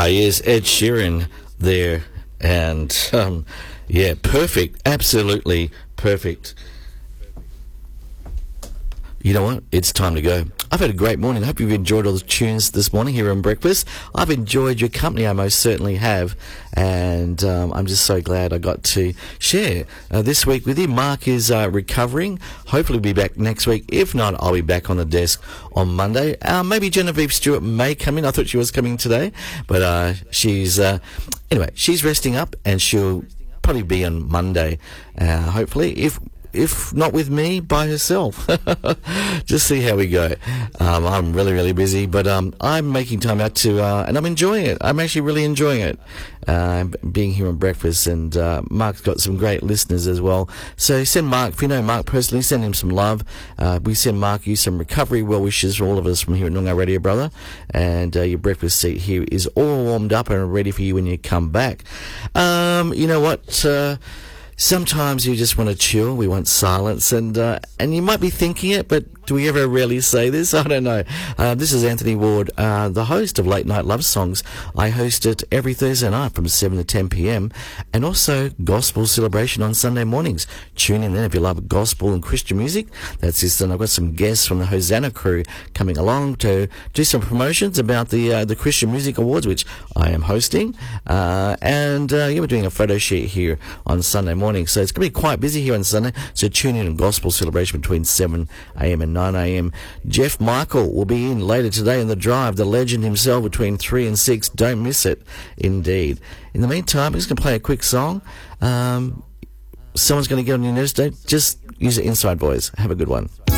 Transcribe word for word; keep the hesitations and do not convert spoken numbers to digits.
Ah, yes, Ed Sheeran there. And, um, yeah, perfect. Absolutely perfect. You know what? It's time to go. I've had a great morning. I hope you've enjoyed all the tunes this morning here on Breakfast. I've enjoyed your company. I most certainly have. And um, I'm just so glad I got to share uh, this week with you. Mark is uh, recovering. Hopefully be back next week. If not, I'll be back on the desk on Monday. Uh, maybe Genevieve Stewart may come in. I thought she was coming today. But uh, she's... Uh, anyway, she's resting up and she'll probably be on Monday, uh, hopefully. If... If not with me, by herself. Just see how we go. Um, I'm really, really busy, but um, I'm making time out to, uh, and I'm enjoying it. I'm actually really enjoying it, uh, being here on Breakfast. And uh, Mark's got some great listeners as well. So send Mark, if you know Mark personally, send him some love. Uh, we send Mark you some recovery well wishes for all of us from here at Noongar Radio, brother. And uh, your breakfast seat here is all warmed up and ready for you when you come back. Um, you know what? Uh, Sometimes you just want to chill, we want silence, and uh, and you might be thinking it, but do we ever really say this? I don't know. Uh, this is Anthony Ward, uh, the host of Late Night Love Songs. I host it every Thursday night from seven to ten p.m. and also Gospel Celebration on Sunday mornings. Tune in then if you love gospel and Christian music. That's this, and I've got some guests from the Hosanna crew coming along to do some promotions about the uh, the Christian Music Awards, which I am hosting. Uh, and uh, yeah, we're doing a photo shoot here on Sunday morning. So it's going to be quite busy here on Sunday. So tune in on Gospel Celebration between seven a.m. and nine a.m. Jeff Michael will be in later today in The Drive, the legend himself, between three and six. Don't miss it, indeed. In the meantime, I'm just going to play a quick song. Um, someone's going to get on your nerves. Don't just use it inside, boys. Have a good one.